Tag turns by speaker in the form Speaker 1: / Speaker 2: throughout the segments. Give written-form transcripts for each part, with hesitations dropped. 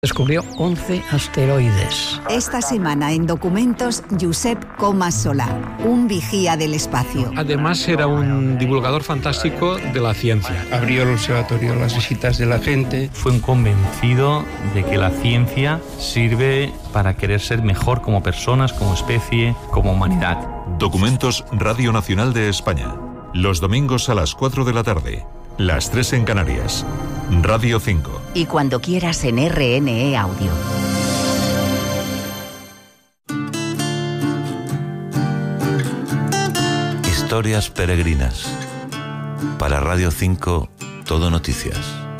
Speaker 1: Descubrió 11 asteroides.
Speaker 2: Esta semana en Documentos, Josep Comas Solà, un vigía del espacio.
Speaker 3: Además era un divulgador fantástico de la ciencia.
Speaker 4: Abrió el observatorio a las visitas de la gente.
Speaker 5: Fue un convencido de que la ciencia sirve para querer ser mejor como personas, como especie, como humanidad.
Speaker 6: Documentos Radio Nacional de España. Los domingos a las 4 de la tarde. Las 3 en Canarias. Radio 5.
Speaker 2: Y cuando quieras en RNE Audio.
Speaker 7: Historias peregrinas. Para Radio 5, Todo Noticias.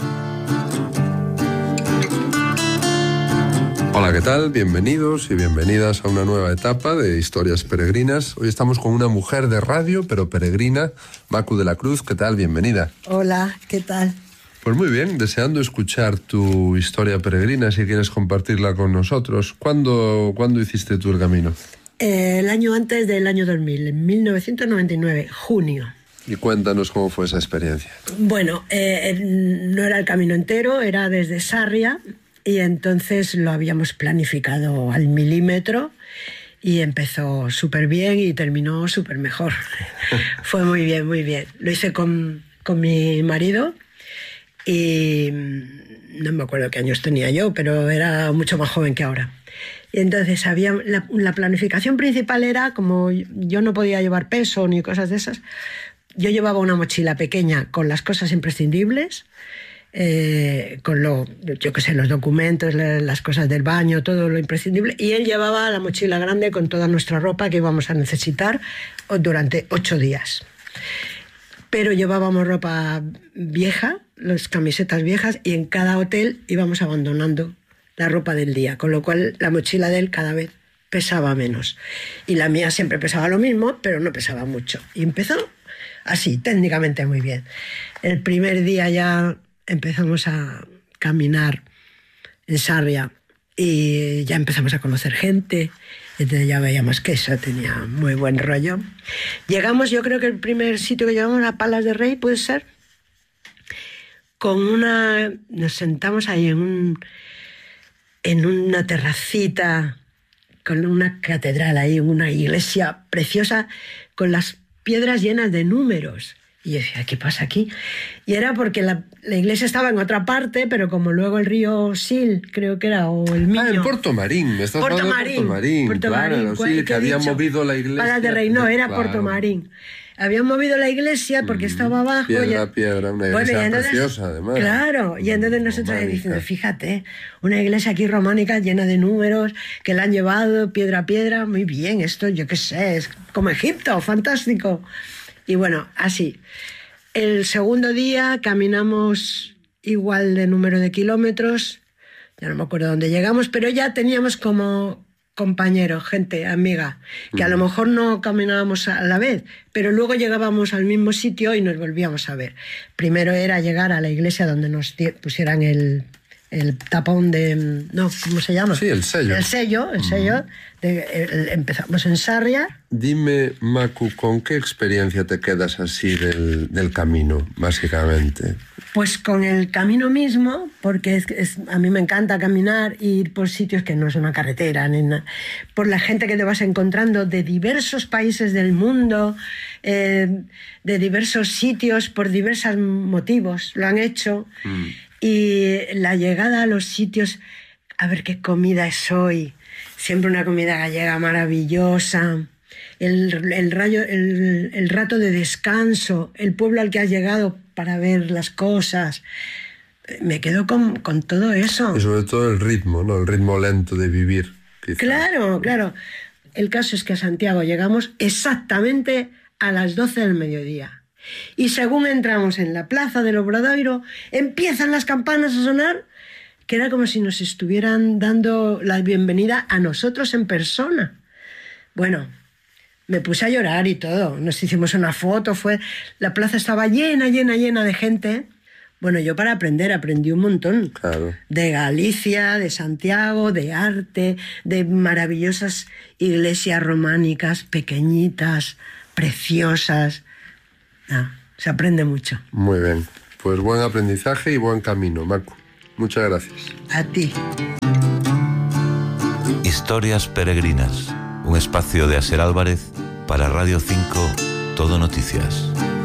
Speaker 8: Hola, ¿qué tal? Bienvenidos y bienvenidas a una nueva etapa de Historias Peregrinas. Hoy estamos con una mujer de radio, pero peregrina, Macu de la Cruz. ¿Qué tal? Bienvenida.
Speaker 9: Hola, ¿qué tal?
Speaker 8: Pues muy bien, deseando escuchar tu historia peregrina, si quieres compartirla con nosotros. ¿Cuándo hiciste tú el camino?
Speaker 9: El año antes del año 2000, en 1999, junio.
Speaker 8: Y cuéntanos cómo fue esa experiencia.
Speaker 9: Bueno, no era el camino entero, era desde Sarria, y entonces lo habíamos planificado al milímetro y empezó súper bien y terminó súper mejor. Fue muy bien, muy bien. Lo hice con mi marido y no me acuerdo qué años tenía yo, pero era mucho más joven que ahora. Y entonces había la planificación principal era, como yo no podía llevar peso ni cosas de esas, yo llevaba una mochila pequeña con las cosas imprescindibles, con los documentos, las cosas del baño, todo lo imprescindible, y él llevaba la mochila grande con toda nuestra ropa que íbamos a necesitar durante 8 días. Pero llevábamos ropa vieja, las camisetas viejas, y en cada hotel íbamos abandonando la ropa del día, con lo cual la mochila de él cada vez pesaba menos. Y la mía siempre pesaba lo mismo, pero no pesaba mucho. Y empezó así, técnicamente muy bien. El primer día ya empezamos a caminar en Sarria y ya empezamos a conocer gente. Entonces ya veíamos que eso tenía muy buen rollo. Llegamos, yo creo que el primer sitio que llegamos a Palas de Rey, ¿puede ser? Nos sentamos ahí en una terracita con una catedral ahí, una iglesia preciosa con las piedras llenas de números. Y yo decía, ¿qué pasa aquí? Y era porque la iglesia estaba en otra parte, pero como luego el río Sil, creo que era, o el Miño.
Speaker 8: En Puerto Marín, me estás hablando de Puerto Marín.
Speaker 9: Puerto Marín,
Speaker 8: sí, que habían movido la iglesia.
Speaker 9: Palas de Rey, no, era claro. Puerto Marín. Habían movido la iglesia porque estaba abajo.
Speaker 8: Piedra, una iglesia preciosa, además.
Speaker 9: Claro, y entonces nosotros diciendo, fíjate, una iglesia aquí románica llena de números, que la han llevado piedra a piedra, muy bien, esto yo qué sé, es como Egipto, fantástico. Y bueno, así. El segundo día caminamos igual de número de kilómetros, ya no me acuerdo dónde llegamos, pero ya teníamos como compañeros, gente, amiga, que a lo mejor no caminábamos a la vez, pero luego llegábamos al mismo sitio y nos volvíamos a ver. Primero era llegar a la iglesia donde nos pusieran el tapón de... No, ¿cómo se llama?
Speaker 8: Sí, el sello.
Speaker 9: El sello. Empezamos en Sarria. Dime,
Speaker 8: Macu, ¿con qué experiencia te quedas así del camino, básicamente?
Speaker 9: Pues con el camino mismo, porque a mí me encanta caminar e ir por sitios que no es una carretera, ni nada, por la gente que te vas encontrando de diversos países del mundo, de diversos sitios, por diversos motivos, lo han hecho. Y la llegada a los sitios, a ver qué comida es hoy, siempre una comida gallega maravillosa, el rato de descanso, el pueblo al que has llegado para ver las cosas. Me quedo con todo eso.
Speaker 8: Y sobre todo el ritmo, ¿no? El ritmo lento de vivir. Quizá.
Speaker 9: Claro. El caso es que a Santiago llegamos exactamente a las 12 del mediodía. Y según entramos en la plaza del Obradoiro, empiezan las campanas a sonar, que era como si nos estuvieran dando la bienvenida a nosotros en persona. Bueno, me puse a llorar y todo. Nos hicimos una foto, la plaza estaba llena de gente. Bueno, yo para aprendí un montón.
Speaker 8: Claro.
Speaker 9: De Galicia, de Santiago, de arte, de maravillosas iglesias románicas, pequeñitas, preciosas. Se aprende mucho.
Speaker 8: Muy bien. Pues buen aprendizaje y buen camino, Macu. Muchas gracias.
Speaker 9: A ti.
Speaker 7: Historias Peregrinas, un espacio de Aser Álvarez para Radio 5 Todo Noticias.